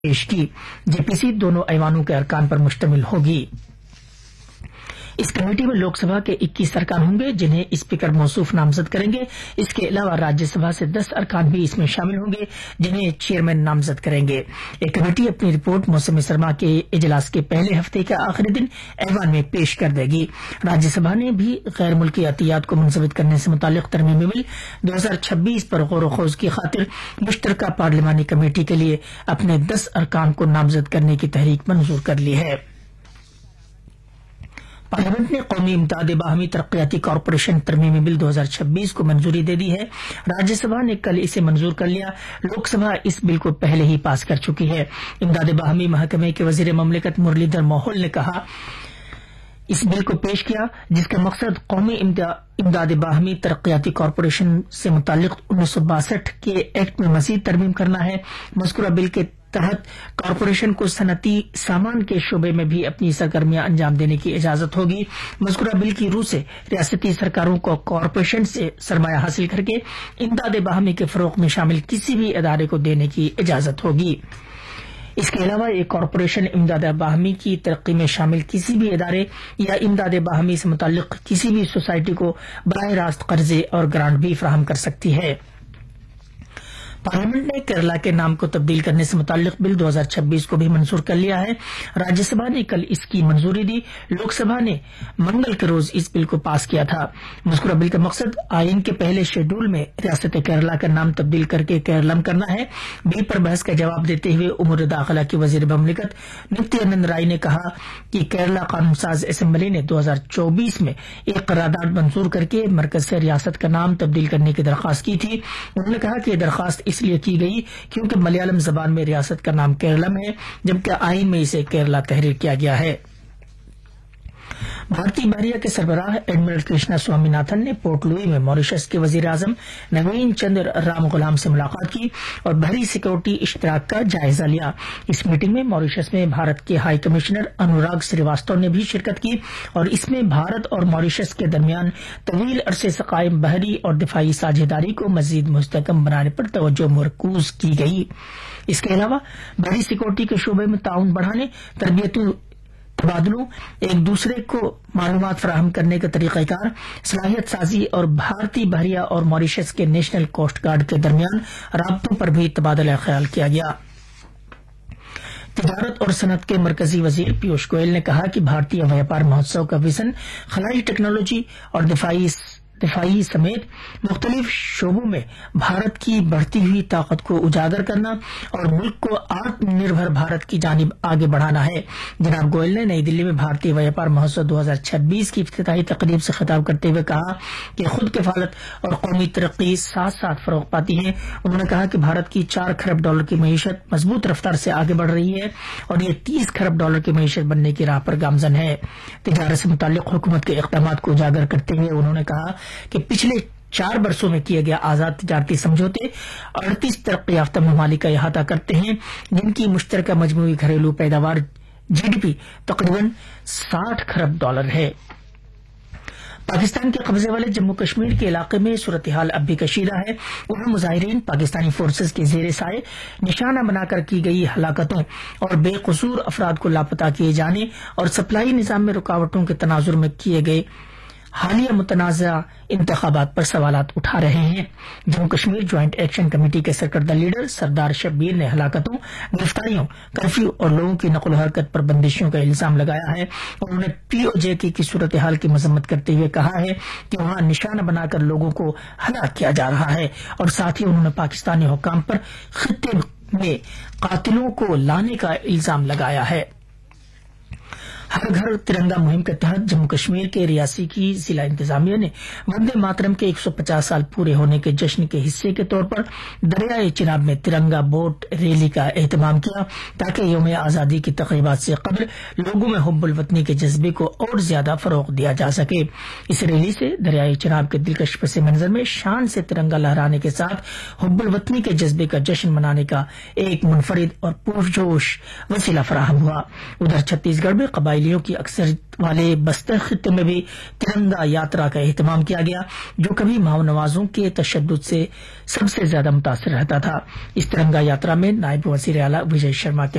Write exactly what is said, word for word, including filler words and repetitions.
پیش کی۔ جے پی سی دونوں ایوانوں کے ارکان پر مشتمل ہوگی۔ اس کمیٹی میں لوک سبھا کے اکیس ارکان ہوں گے جنہیں اسپیکر موصوف نامزد کریں گے۔ اس کے علاوہ راجیہ سبھا سے دس ارکان بھی اس میں شامل ہوں گے جنہیں چیئرمین نامزد کریں گے۔ یہ کمیٹی اپنی رپورٹ موسم سرما کے اجلاس کے پہلے ہفتے کے آخری دن ایوان میں پیش کر دے گی۔ راجیہ سبھا نے بھی غیر ملکی عطیات کو منضبط کرنے سے متعلق ترمیمی بل دو ہزار چھبیس پر غور و خوض کی خاطر مشترکہ پارلیمانی کمیٹی کے لیے اپنے دس ارکان کو نامزد کرنے کی تحریک منظور کر لی ہے۔ پارلیمنٹ نے قومی امداد باہمی ترقیاتی کارپوریشن ترمیمی بل دو ہزار چھبیس کو منظوری دے دی ہے۔ راجیہ سبھا نے کل اسے منظور کر لیا۔ لوک سبھا اس بل کو پہلے ہی پاس کر چکی ہے۔ امداد باہمی محکمے کے وزیر مملکت مرلی دھر موہل نے کہا اس بل کو پیش کیا جس کا مقصد قومی امداد باہمی ترقیاتی کارپوریشن سے متعلق انیس سو باسٹھ کے ایکٹ میں مزید ترمیم کرنا ہے۔ مذکورہ بل کے تحت کارپوریشن کو صنعتی سامان کے شعبے میں بھی اپنی سرگرمیاں انجام دینے کی اجازت ہوگی۔ مذکورہ بل کی روح سے ریاستی سرکاروں کو کارپوریشن سے سرمایہ حاصل کر کے امداد باہمی کے فروغ میں شامل کسی بھی ادارے کو دینے کی اجازت ہوگی۔ اس کے علاوہ یہ کارپوریشن امداد باہمی کی ترقی میں شامل کسی بھی ادارے یا امداد باہمی سے متعلق کسی بھی سوسائٹی کو براہ راست قرضے اور گرانٹ بھی فراہم کر سکتی ہے۔ پارلیمنٹ نے کیرلا کے نام کو تبدیل کرنے سے متعلق بل دو ہزار چھبیس کو بھی منظور کر لیا ہے۔ راجیہ سبھا نے کل اس کی منظوری دی۔ لوک سبھا نے منگل کے روز اس بل کو پاس کیا تھا۔ مذکورہ بل کا مقصد آئین کے پہلے شیڈول میں ریاست کیرلا کا نام تبدیل کر کے کیرلم کرنا ہے۔ بل پر بحث کا جواب دیتے ہوئے امور داخلہ کی وزیر مملکت نتیا نند رائے نے کہا کہ کیرلا قانون ساز اسمبلی نے دو ہزار چوبیس میں ایک قرارداد منظور کر کے مرکز سے ریاست کا نام تبدیل کرنے کی درخواست کی تھی۔ انہوں نے کہا کہ یہ درخواست اس لیے کی گئی کیونکہ ملیالم زبان میں ریاست کا نام کیرلم ہے جبکہ آئین میں اسے کیرلا تحریر کیا گیا ہے۔ بھارتی بحریہ کے سربراہ ایڈمرل کرشنا سوامی ناتھن نے پورٹ لوئی میں ماریشس کے وزیر اعظم نوین چندر رام غلام سے ملاقات کی اور بحری سیکورٹی اشتراک کا جائزہ لیا۔ اس میٹنگ میں ماریشس میں بھارت کے ہائی کمشنر انوراگ سریواستو نے بھی شرکت کی اور اس میں بھارت اور ماریشس کے درمیان طویل عرصے سے قائم بحری اور دفاعی ساجھیداری کو مزید مستحکم بنانے پر توجہ مرکوز کی گئی۔ اس کے علاوہ بحری سیکورٹی کے شعبے میں تعاون بڑھانے، تربیتی تبادلوں، ایک دوسرے کو معلومات فراہم کرنے کا طریقہ کار، صلاحیت سازی اور بھارتی بحریہ اور ماریشس کے نیشنل کوسٹ گارڈ کے درمیان رابطوں پر بھی تبادلہ خیال کیا گیا۔ تجارت اور صنعت کے مرکزی وزیر پیوش گوئل نے کہا کہ بھارتی ویاپار مہوتسو کا وژن خلائی ٹیکنالوجی اور دفاعی دفاعی سمیت مختلف شعبوں میں بھارت کی بڑھتی ہوئی طاقت کو اجاگر کرنا اور ملک کو آتم نربھر بھارت کی جانب آگے بڑھانا ہے۔ جناب گوئل نے نئی دلی میں بھارتی ویاپار مہوتسو دو ہزار چھبیس کی افتتاحی تقریب سے خطاب کرتے ہوئے کہا کہ خود کفالت اور قومی ترقی ساتھ ساتھ فروغ پاتی ہے۔ انہوں نے کہا کہ بھارت کی چار کھرب ڈالر کی معیشت مضبوط رفتار سے آگے بڑھ رہی ہے اور یہ تیس کھرب ڈالر کی معیشت بننے کی راہ پر گامزن ہے۔ تجارت سے متعلق حکومت کے اقدامات کو اجاگر کرتے ہوئے انہوں نے کہا کہ پچھلے چار برسوں میں کیے گئے آزاد تجارتی سمجھوتے اڑتیس ترقی یافتہ ممالک کا احاطہ کرتے ہیں جن کی مشترکہ مجموعی گھریلو پیداوار جی ڈی پی تقریباً ساٹھ کھرب ڈالر ہے۔ پاکستان کے قبضے والے جموں کشمیر کے علاقے میں صورتحال اب بھی کشیدہ ہے۔ وہاں مظاہرین پاکستانی فورسز کے زیر سائے نشانہ بنا کر کی گئی ہلاکتوں اور بے قصور افراد کو لاپتہ کیے جانے اور سپلائی نظام میں رکاوٹوں کے تناظر میں کیے گئے حالیہ متنازع انتخابات پر سوالات اٹھا رہے ہیں۔ Jammu Kashmir joint action committee کے سرکردہ لیڈر سردار شبیر نے ہلاکتوں، گرفتاریوں، کرفیو اور لوگوں کی نقل و حرکت پر بندشوں کا الزام لگایا ہے۔ انہوں نے پی او جے کی صورتحال کی مذمت کرتے ہوئے کہا ہے کہ وہاں نشانہ بنا کر لوگوں کو ہلاک کیا جا رہا ہے اور ساتھ ہی انہوں نے پاکستانی حکام پر خطے میں قاتلوں کو لانے کا الزام لگایا ہے۔ ہر گھر ترنگا مہم کے تحت جموں کشمیر کے ریاسی کی ضلع انتظامیہ نے وندے ماترم کے ایک سو پچاس سال پورے ہونے کے جشن کے حصے کے طور پر دریائے چناب میں ترنگا بوٹ ریلی کا اہتمام کیا تاکہ یوم آزادی کی تقریبات سے قبل لوگوں میں حب الوطنی کے جذبے کو اور زیادہ فروغ دیا جا سکے۔ اس ریلی سے دریائے چناب کے دلکش پس منظر میں شان سے ترنگا لہرانے کے ساتھ حب الوطنی کے جذبے کا جشن منانے کا ایک منفرد اور پرجوش وسیلہ فراہم ہوا۔ ادھر چھتیس گڑھ میں قبائلی قبائلیوں کی اکثریت والے بستر خطے میں بھی ترنگا یاترا کا اہتمام کیا گیا، جو کبھی ماؤ نوازوں کے تشدد سے سب سے زیادہ متاثر رہتا تھا۔ اس ترنگا یاترا میں نائب وزیر اعلیٰ وجے شرما کے